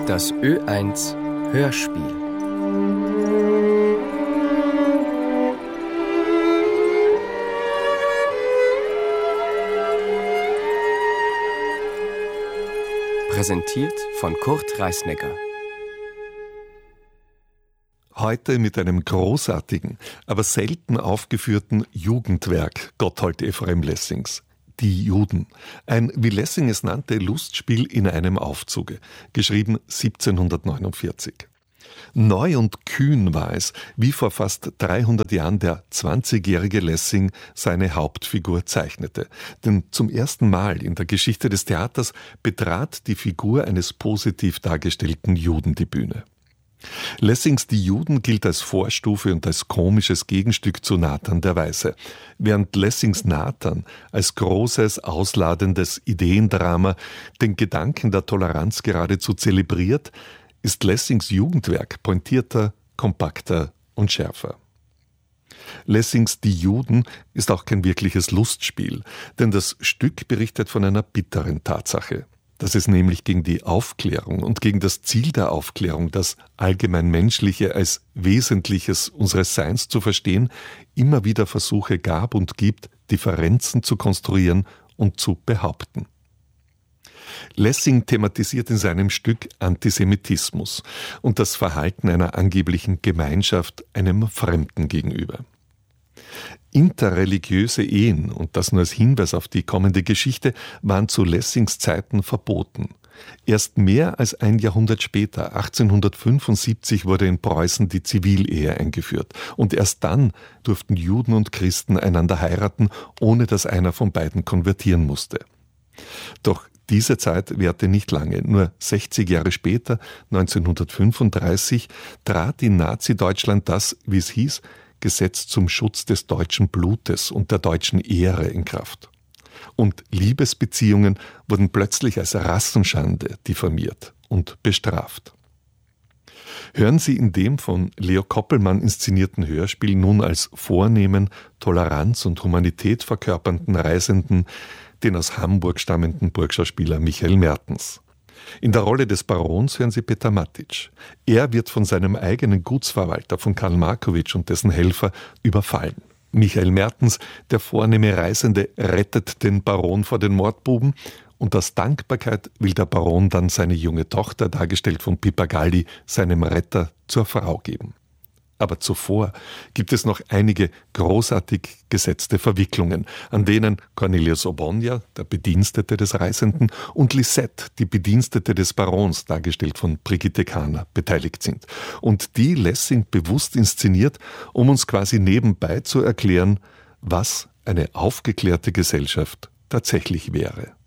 Das Ö1 Hörspiel. Präsentiert von Kurt Reisnecker. Heute mit einem großartigen, aber selten aufgeführten Jugendwerk Gotthold Ephraim Lessings. Die Juden. Ein, wie Lessing es nannte, Lustspiel in einem Aufzuge. Geschrieben 1749. Neu und kühn war es, wie vor fast 300 Jahren der 20-jährige Lessing seine Hauptfigur zeichnete. Denn zum ersten Mal in der Geschichte des Theaters betrat die Figur eines positiv dargestellten Juden die Bühne. Lessings Die Juden gilt als Vorstufe und als komisches Gegenstück zu Nathan der Weise. Während Lessings Nathan als großes, ausladendes Ideendrama den Gedanken der Toleranz geradezu zelebriert, ist Lessings Jugendwerk pointierter, kompakter und schärfer. Lessings Die Juden ist auch kein wirkliches Lustspiel, denn das Stück berichtet von einer bitteren Tatsache, dass es nämlich gegen die Aufklärung und gegen das Ziel der Aufklärung, das allgemein Menschliche als Wesentliches unseres Seins zu verstehen, immer wieder Versuche gab und gibt, Differenzen zu konstruieren und zu behaupten. Lessing thematisiert in seinem Stück Antisemitismus und das Verhalten einer angeblichen Gemeinschaft einem Fremden gegenüber. Interreligiöse Ehen, und das nur als Hinweis auf die kommende Geschichte, waren zu Lessings Zeiten verboten. Erst mehr als ein Jahrhundert später, 1875, wurde in Preußen die Zivilehe eingeführt. Und erst dann durften Juden und Christen einander heiraten, ohne dass einer von beiden konvertieren musste. Doch diese Zeit währte nicht lange. Nur 60 Jahre später, 1935, trat in Nazi-Deutschland das, wie es hieß, Gesetz zum Schutz des deutschen Blutes und der deutschen Ehre in Kraft. Und Liebesbeziehungen wurden plötzlich als Rassenschande diffamiert und bestraft. Hören Sie in dem von Leo Koppelmann inszenierten Hörspiel nun als vornehmen, Toleranz und Humanität verkörpernden Reisenden den aus Hamburg stammenden Burgschauspieler Michael Mertens. In der Rolle des Barons hören Sie Peter Matic. Er wird von seinem eigenen Gutsverwalter, von Karl Markowitsch und dessen Helfer, überfallen. Michael Mertens, der vornehme Reisende, rettet den Baron vor den Mordbuben und aus Dankbarkeit will der Baron dann seine junge Tochter, dargestellt von Pippa Galli, seinem Retter zur Frau geben. Aber zuvor gibt es noch einige großartig gesetzte Verwicklungen, an denen Cornelius Obonia, der Bedienstete des Reisenden, und Lisette, die Bedienstete des Barons, dargestellt von Brigitte Kahner, beteiligt sind. Und die Lessing bewusst inszeniert, um uns quasi nebenbei zu erklären, was eine aufgeklärte Gesellschaft tatsächlich wäre.